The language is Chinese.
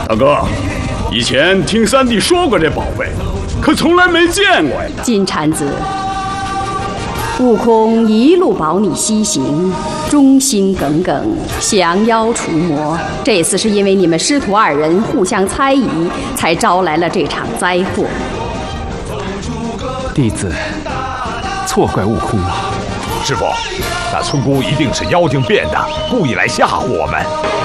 大哥，以前听三弟说过这宝贝，可从来没见过呀。 金蝉子，悟空一路保你西行，忠心耿耿，降妖除魔。这次是因为你们师徒二人互相猜疑，才招来了这场灾祸。 弟子错怪悟空了。 师傅，那村姑一定是妖精变的，故意来吓唬我们。